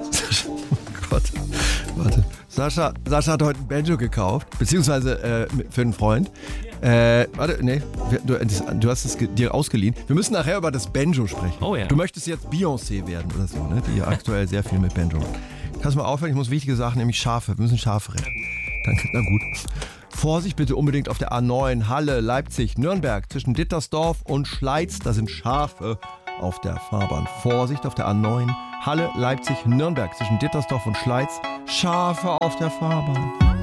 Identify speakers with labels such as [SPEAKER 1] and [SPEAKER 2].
[SPEAKER 1] Oh Gott. Warte. Sascha hat heute ein Banjo gekauft, beziehungsweise für einen Freund. Du hast es dir ausgeliehen. Wir müssen nachher über das Banjo sprechen.
[SPEAKER 2] Oh ja.
[SPEAKER 1] Du möchtest jetzt Beyoncé werden oder so, ne? Die aktuell sehr viel mit Banjo macht. Kannst du mal aufhören? Ich muss wichtige Sachen, nämlich Schafe. Wir müssen Schafe retten. Danke, na gut. Vorsicht bitte unbedingt auf der A9, Halle, Leipzig, Nürnberg, zwischen Dittersdorf und Schleiz. Da sind Schafe auf der Fahrbahn. Vorsicht auf der A9, Halle, Leipzig, Nürnberg, zwischen Dittersdorf und Schleiz. Schafe auf der Fahrbahn.